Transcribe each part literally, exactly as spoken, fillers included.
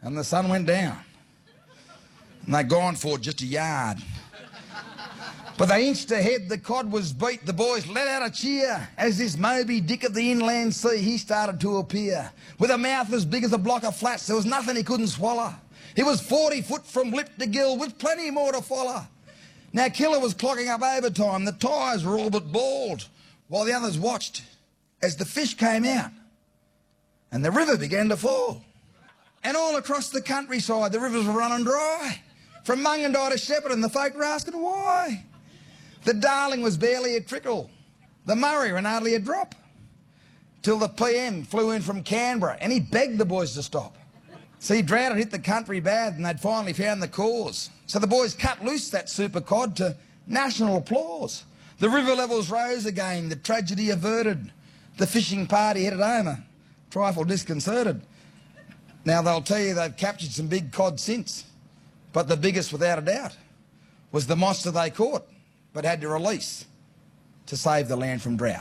and the sun went down. And they'd gone for just a yard. But they inched ahead, the cod was beat, the boys let out a cheer as this Moby Dick of the inland sea, he started to appear. With a mouth as big as a block of flats, there was nothing he couldn't swallow. He was forty foot from lip to gill, with plenty more to follow. Now Killer was clocking up overtime, the tyres were all but bald, while the others watched as the fish came out and the river began to fall. And all across the countryside, the rivers were running dry. From Mungandai to Shepparton, the folk were asking why. The Darling was barely a trickle, the Murray ran hardly a drop, till the P M flew in from Canberra and he begged the boys to stop. See, drought had hit the country bad and they'd finally found the cause. So the boys cut loose that super cod to national applause. The river levels rose again, the tragedy averted. The fishing party headed home a trifle disconcerted. Now they'll tell you they've captured some big cod since, but the biggest without a doubt was the monster they caught, but had to release to save the land from drought.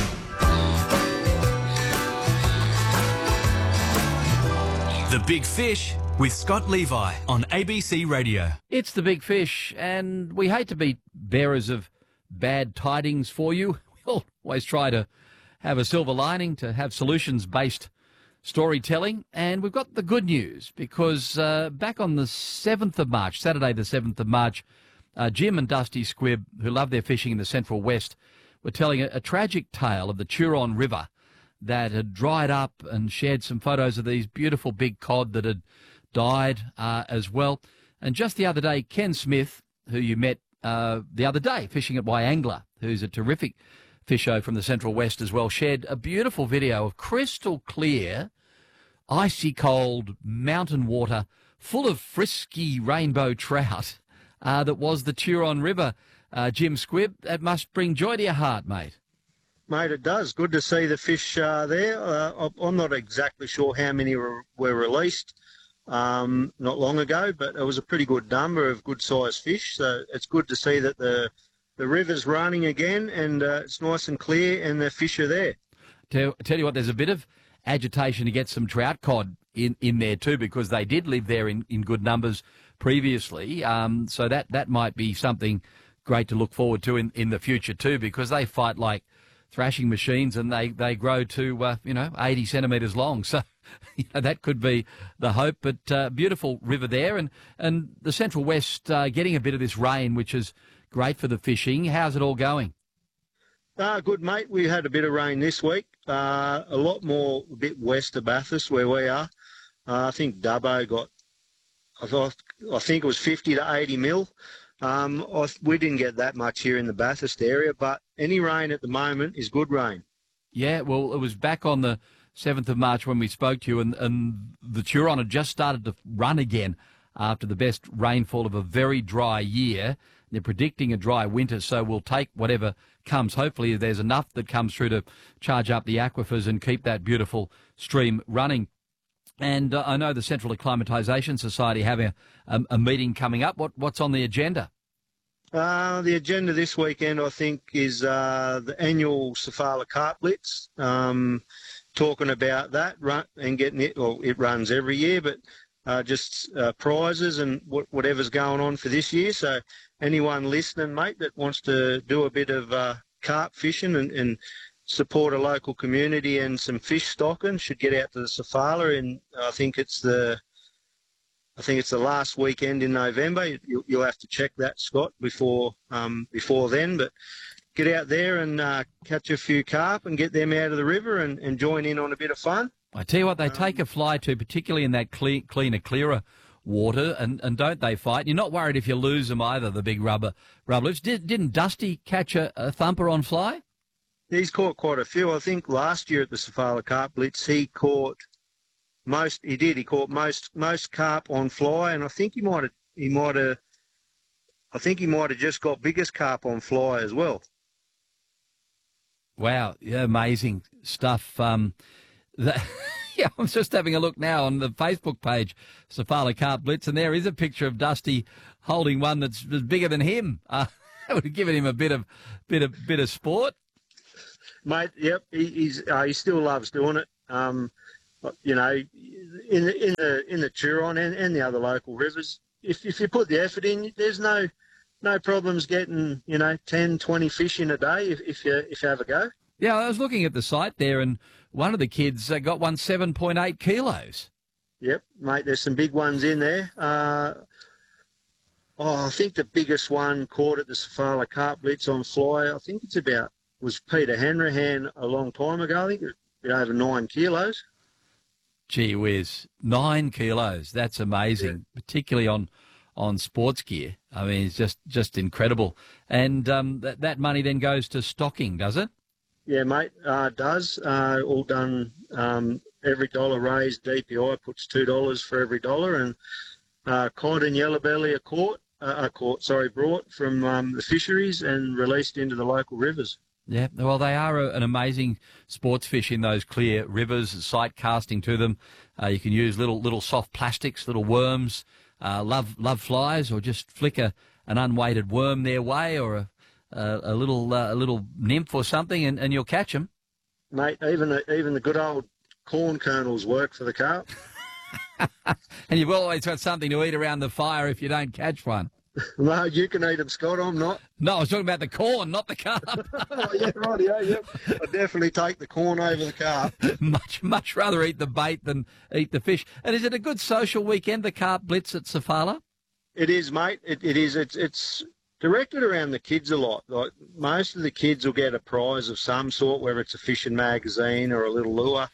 The Big Fish with Scott Levi on A B C Radio. It's The Big Fish, and we hate to be bearers of bad tidings for you. We'll always try to have a silver lining, to have solutions-based storytelling, and we've got the good news because uh, back on the seventh of March, Saturday the seventh of March, Uh, Jim and Dusty Squibb, who love their fishing in the Central West, were telling a, a tragic tale of the Turon River that had dried up, and shared some photos of these beautiful big cod that had died uh, as well. And just the other day, Ken Smith, who you met uh, the other day fishing at Wyangler, who's a terrific fisho from the Central West as well, shared a beautiful video of crystal clear, icy cold mountain water full of frisky rainbow trout. Uh, that was the Turon River. Uh, Jim Squibb, that must bring joy to your heart, mate. Mate, it does. Good to see the fish uh, there. Uh, I'm not exactly sure how many were, were released um, not long ago, but it was a pretty good number of good-sized fish. So it's good to see that the the river's running again, and uh, it's nice and clear, and the fish are there. Tell, tell you what, there's a bit of agitation to get some trout cod in, in there too, because they did live there in, in good numbers previously, um, so that, that might be something great to look forward to in, in the future too, because they fight like thrashing machines, and they, they grow to, uh, you know, eighty centimetres long. So you know, that could be the hope, but uh, beautiful river there, and, and the Central West uh, getting a bit of this rain, which is great for the fishing. How's it all going? Uh, good, mate. We had a bit of rain this week, uh, a lot more a bit west of Bathurst where we are. Uh, I think Dubbo got I thought, I think it was fifty to eighty mil. Um, I, we didn't get that much here in the Bathurst area, but any rain at the moment is good rain. Yeah, well, it was back on the seventh of March when we spoke to you, and, and the Turon had just started to run again after the best rainfall of a very dry year. They're predicting a dry winter, so we'll take whatever comes. Hopefully there's enough that comes through to charge up the aquifers and keep that beautiful stream running. And uh, I know the Central Acclimatisation Society have a, a, a meeting coming up. What, what's on the agenda? Uh, the agenda this weekend, I think, is uh, the annual Sofala Carp Blitz, um, talking about that run, and getting it, well, it runs every year, but uh, just uh, prizes and wh- whatever's going on for this year. So anyone listening, mate, that wants to do a bit of uh, carp fishing and, and support a local community and some fish stocking should get out to the Sofala, and I think it's the I think it's the last weekend in November. You, you'll have to check that, Scott, before um, before then. But get out there and uh, catch a few carp and get them out of the river and, and join in on a bit of fun. I tell you what, they um, take a fly to, particularly in that clean, cleaner, clearer water, and, and don't they fight? You're not worried if you lose them either, the big rubber rubber lips. Did, didn't Dusty catch a, a thumper on fly? He's caught quite a few. I think last year at the Sofala Carp Blitz, he caught most. He did. He caught most most carp on fly, and I think he might have. He might have. I think he might have just got biggest carp on fly as well. Wow, yeah, amazing stuff. Um, that, yeah, I'm just having a look now on the Facebook page, Sofala Carp Blitz, and there is a picture of Dusty holding one that's bigger than him. Uh, that would have given him a bit of bit of bit of sport. Mate, yep, he, he's uh, he still loves doing it. Um, you know, in the in the in the Turon and, and the other local rivers, if if you put the effort in, there's no no problems getting, you know, ten, twenty fish in a day if, if you if you have a go. Yeah, I was looking at the site there, and one of the kids uh, got one seven point eight kilos. Yep, mate, there's some big ones in there. Uh, oh, I think the biggest one caught at the Sofala Carp Blitz on fly, I think it's about, was Peter Hanrahan a long time ago. I think it was over nine kilos. Gee whiz, nine kilos. That's amazing, yeah. Particularly on on sports gear. I mean, it's just, just incredible. And um, that, that money then goes to stocking, does it? Yeah, mate, uh, does. Uh, all done. Um, every dollar raised, D P I puts two dollars for every dollar, and uh, cod and yellow belly are caught, uh, are caught, sorry, brought from um, the fisheries and released into the local rivers. Yeah, well, they are a, an amazing sports fish in those clear rivers. Sight casting to them, uh, you can use little little soft plastics, little worms. Uh, love love flies, or just flick a, an unweighted worm their way, or a Uh, a little uh, a little nymph or something, and, and you'll catch them. Mate, even the, even the good old corn kernels work for the carp. And you've always got something to eat around the fire if you don't catch one. No, you can eat them, Scott. I'm not. No, I was talking about the corn, not the carp. Oh, yeah, right, yeah, yeah. I'd definitely take the corn over the carp. much, much rather eat the bait than eat the fish. And is it a good social weekend, the Carp Blitz at Sofala? It is, mate. It, it is. It's it's... directed around the kids a lot. Like, most of the kids will get a prize of some sort, whether it's a fishing magazine or a little lure.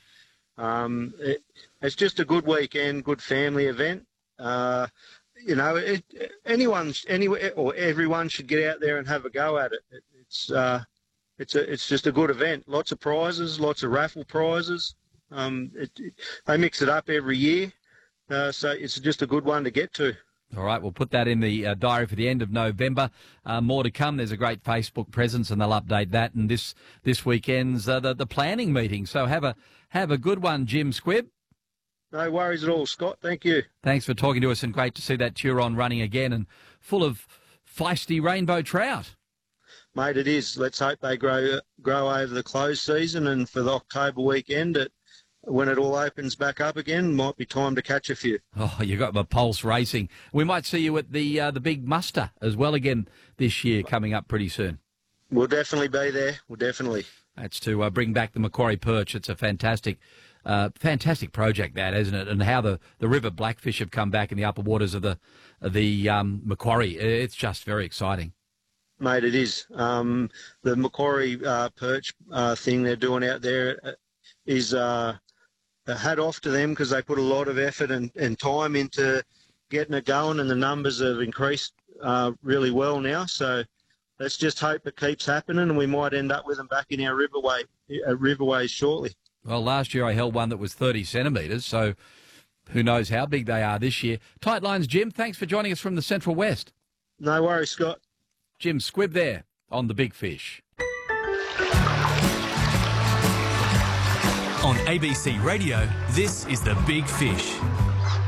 Um, it, it's just a good weekend, good family event. Uh, you know, it, anyone, any, or everyone should get out there and have a go at it. it it's uh, it's a, it's just a good event. Lots of prizes, lots of raffle prizes. Um, it, it, they mix it up every year, uh, so it's just a good one to get to. All right, we'll put that in the uh, diary for the end of November. Uh, more to come. There's a great Facebook presence, and they'll update that. And this this weekend's uh, the the planning meeting. So have a have a good one, Jim Squibb. No worries at all, Scott. Thank you. Thanks for talking to us, and great to see that Turon running again and full of feisty rainbow trout. Mate, it is. Let's hope they grow grow over the close season, and for the October weekend, it, when it all opens back up again, might be time to catch a few. Oh, you got my pulse racing. We might see you at the uh, the big muster as well again this year, coming up pretty soon. We'll definitely be there. We'll definitely. That's to uh, bring back the Macquarie perch. It's a fantastic, uh, fantastic project, that, isn't it? And how the, the river blackfish have come back in the upper waters of the of the um, Macquarie. It's just very exciting. Mate, it is. Um, the Macquarie uh, perch uh, thing they're doing out there is uh, a hat off to them, because they put a lot of effort and, and time into getting it going, and the numbers have increased uh, really well now. So let's just hope it keeps happening, and we might end up with them back in our riverway, uh, riverways shortly. Well, last year I held one that was thirty centimetres, so who knows how big they are this year. Tight lines, Jim. Thanks for joining us from the Central West. No worries, Scott. Jim Squibb there on The Big Fish. On A B C Radio, this is The Big Fish.